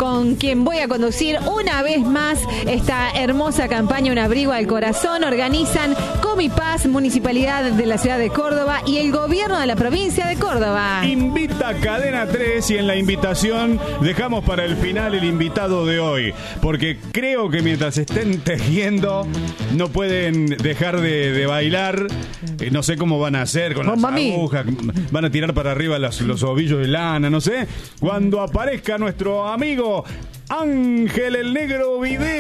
con quien voy a conducir una vez más esta hermosa campaña Un Abrigo al Corazón. Organizan Comipaz, Municipalidad de la Ciudad de Córdoba y el Gobierno de la Provincia de Córdoba. Invita Cadena 3 y en la invitación dejamos para el final el invitado de hoy, porque creo que mientras estén tejiendo no pueden dejar de bailar. No sé cómo van a hacer con las agujas, van a tirar para arriba los ovillos de lana, no sé. Cuando aparezca nuestro amigo Ángel el Negro Video.